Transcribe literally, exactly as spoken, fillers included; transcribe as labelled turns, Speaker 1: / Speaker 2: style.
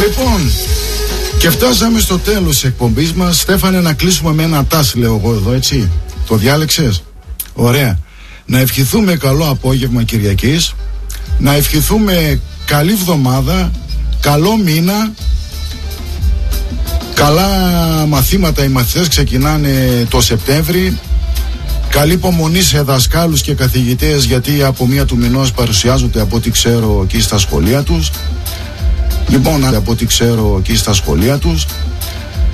Speaker 1: Λοιπόν, και φτάσαμε στο τέλος της εκπομπής μας. Στέφανε, να κλείσουμε με ένα τάς, λέω εγώ εδώ, έτσι. Το διάλεξες? Ωραία. Να ευχηθούμε καλό απόγευμα Κυριακής. Να ευχηθούμε καλή εβδομάδα, καλό μήνα. Καλά μαθήματα, οι μαθητές ξεκινάνε το Σεπτέμβρη. Καλή υπομονή σε δασκάλους και καθηγητές, γιατί από μία του μηνός παρουσιάζονται, από ό,τι ξέρω, εκεί στα σχολεία τους. Λοιπόν, από ό,τι ξέρω, εκεί στα σχολεία τους.